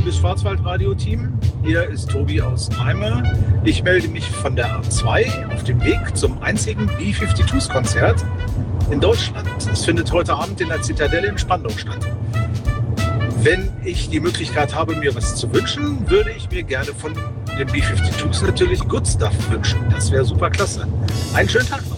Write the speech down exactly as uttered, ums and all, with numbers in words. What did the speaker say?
liebes Schwarzwaldradio-Team, hier ist Tobi aus Meime. Ich melde mich von der A zwei auf dem Weg zum einzigen B zweiundfünfzig-Konzert in Deutschland. Es findet heute Abend in der Zitadelle in Spandau statt. Wenn ich die Möglichkeit habe, mir was zu wünschen, würde ich mir gerne von den B zweiundfünfzig natürlich Good Stuff wünschen. Das wäre super klasse. Einen schönen Tag noch.